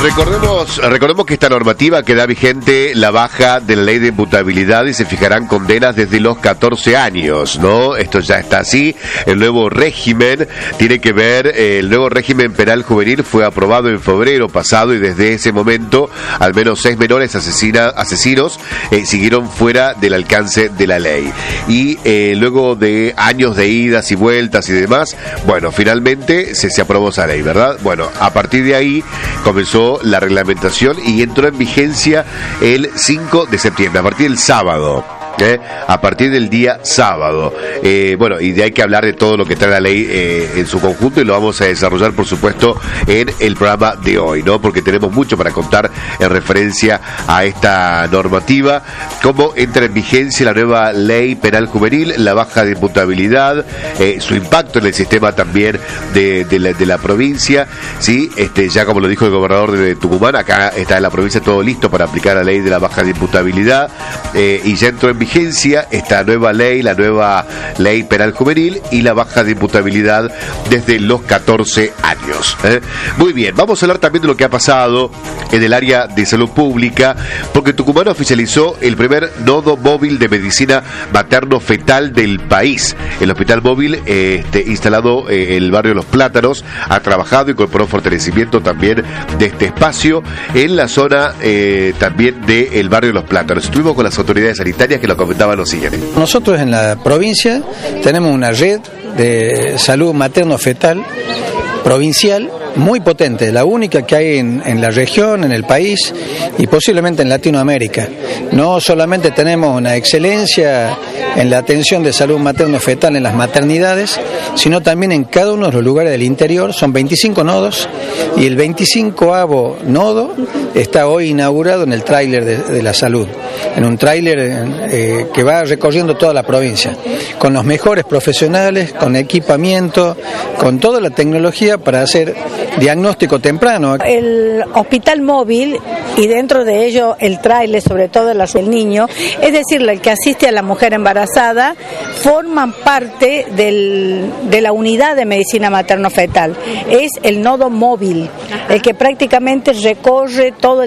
Recordemos que esta normativa queda vigente la baja de la ley de imputabilidad y se fijarán condenas desde los 14 años, ¿no? Esto ya está así. El nuevo régimen tiene que ver, el nuevo régimen penal juvenil fue aprobado en febrero pasado y desde ese momento al menos 6 menores asesinos siguieron fuera del alcance de la ley. Y luego de años de idas y vueltas y demás, bueno, finalmente se aprobó esa ley, ¿verdad? Bueno, a partir de ahí comenzó la reglamentación y entró en vigencia el 5 de septiembre, a partir del sábado. A partir del día sábado. Bueno, y de ahí que hablar de todo lo que trae la ley en su conjunto y lo vamos a desarrollar, por supuesto, en el programa de hoy, ¿no? Porque tenemos mucho para contar en referencia a esta normativa, cómo entra en vigencia la nueva ley penal juvenil, la baja de imputabilidad, su impacto en el sistema también de la provincia, ¿sí? Ya como lo dijo el gobernador de Tucumán, acá está en la provincia todo listo para aplicar la ley de la baja de imputabilidad, y ya entró en vigencia esta nueva ley, la nueva ley penal juvenil y la baja de imputabilidad desde los 14 años. Muy bien, vamos a hablar también de lo que ha pasado en el área de salud pública, porque Tucumán oficializó el primer nodo móvil de medicina materno-fetal del país. El hospital móvil instalado en el barrio Los Plátanos ha trabajado y incorporó fortalecimiento también de este espacio en la zona también del barrio Los Plátanos. Estuvimos con las autoridades sanitarias que lo comentaban lo siguiente. Nosotros en la provincia tenemos una red de salud materno-fetal provincial muy potente, la única que hay en la región, en el país y posiblemente en Latinoamérica. No solamente tenemos una excelencia en la atención de salud materno-fetal en las maternidades, sino también en cada uno de los lugares del interior. Son 25 nodos y el 25º nodo está hoy inaugurado en el tráiler de la salud, en un tráiler que va recorriendo toda la provincia, con los mejores profesionales, con equipamiento, con toda la tecnología para hacer diagnóstico temprano. El hospital móvil y dentro de ello el tráiler, sobre todo el niño, es decir, el que asiste a la mujer embarazada, forman parte de la unidad de medicina materno-fetal. Es el nodo móvil, el que prácticamente recorre todo